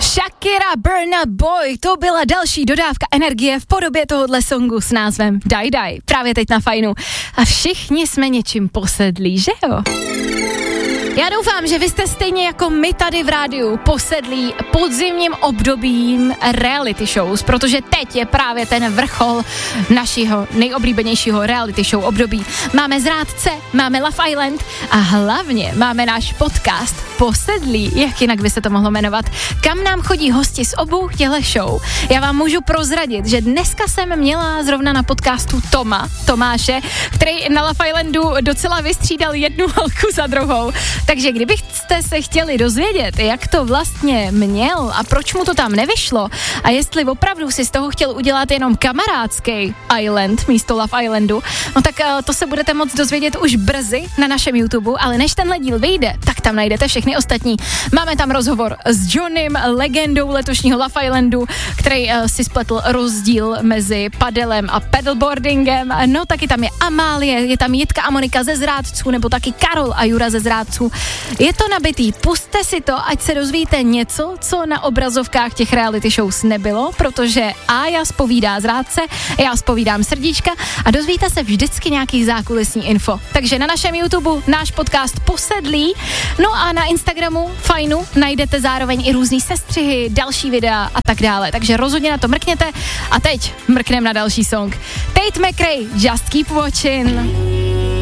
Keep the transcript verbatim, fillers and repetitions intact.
Shakira, Burna Boy, to byla další dodávka energie v podobě tohohle songu s názvem Daj Daj, právě teď na Fajnu. A všichni jsme něčím posedlí, že jo? Já doufám, že vy jste stejně jako my tady v rádiu posedlí podzimním obdobím reality shows, protože teď je právě ten vrchol našeho nejoblíbenějšího reality show období. Máme Zrádce, máme Love Island a hlavně máme náš podcast Posedlí, jak jinak by se to mohlo jmenovat, kam nám chodí hosti z obou těchto show. Já vám můžu prozradit, že dneska jsem měla zrovna na podcastu Toma, Tomáše, který na Love Islandu docela vystřídal jednu holku za druhou. Takže kdybyste se chtěli dozvědět, jak to vlastně měl a proč mu to tam nevyšlo a jestli opravdu si z toho chtěl udělat jenom kamarádský Island místo Love Islandu, no tak uh, to se budete moct dozvědět už brzy na našem YouTube, ale než tenhle díl vyjde, tak tam najdete všechny ostatní. Máme tam rozhovor s Johnnym, legendou letošního Love Islandu, který uh, si spletl rozdíl mezi padelem a paddleboardingem. No taky tam je Amálie, je tam Jitka a Monika ze Zrádců, nebo taky Karol a Jura ze Zrádců. Je to nabitý, pusťte si to, ať se dozvíte něco, co na obrazovkách těch reality shows nebylo, protože Ája zpovídá Zrádce, já zpovídám Srdíčka a dozvíte se vždycky nějaký zákulisní info. Takže na našem YouTube náš podcast Posedlí, no a na Instagramu Fajnu najdete zároveň i různý sestřihy, další videa a tak dále, takže rozhodně na to mrkněte a teď mrknem na další song. Tate McRae, Just Keep Watching.